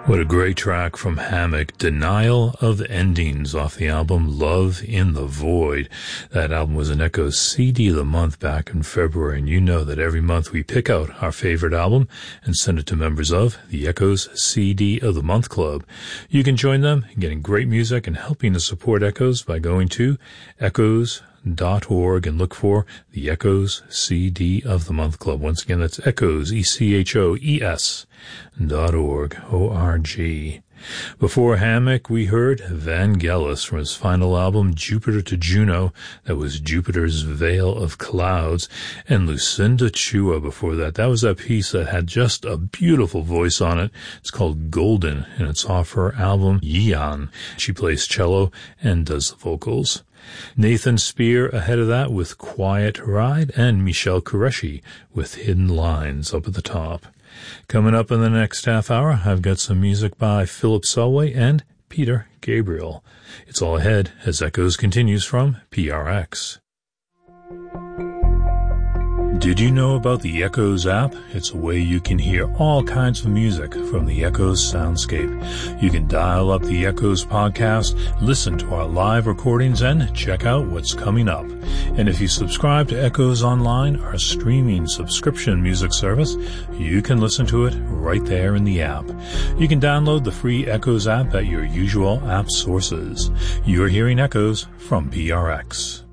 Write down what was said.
What a great track from Hammock, Denial of Endings, off the album Love in the Void. That album was an Echoes CD of the month back in February, and you know that every month we pick out our favorite album and send it to members of the Echoes CD of the Month Club. You can join them in getting great music and helping to support Echoes by going to echoes.org and look for the Echoes CD of the Month Club. Once again, that's Echoes, ECHOES.org, O-R-G. Before Hammock, we heard Vangelis from his final album, Jupiter to Juno. That was Jupiter's Veil of Clouds. And Lucinda Chua before that. That was that piece that had just a beautiful voice on it. It's called Golden, and it's off her album, Yeon. She plays cello and does the vocals. Nathan Spear ahead of that with Quiet Ride, and Michelle Qureshi with Hidden Lines up at the top. Coming up in the next half hour, I've got some music by Philip Selway and Peter Gabriel. It's all ahead as Echoes continues from PRX. Did you know about the Echoes app? It's a way you can hear all kinds of music from the Echoes soundscape. You can dial up the Echoes podcast, listen to our live recordings, and check out what's coming up. And if you subscribe to Echoes Online, our streaming subscription music service, you can listen to it right there in the app. You can download the free Echoes app at your usual app sources. You're hearing Echoes from PRX.